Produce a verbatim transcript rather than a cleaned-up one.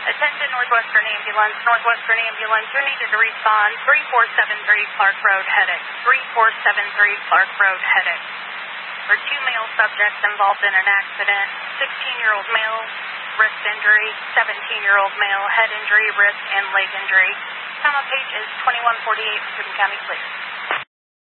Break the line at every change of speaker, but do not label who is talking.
Attention Northwestern Ambulance. Northwestern Ambulance, you're needed to respond. three four seven three Clark Road, headache. three four seven three Clark Road, headache. There are two male subjects involved in an accident. sixteen-year-old male, wrist injury. seventeen-year-old male, head injury, wrist and leg injury. Time of page is twenty-one forty-eight, Steuben County Police.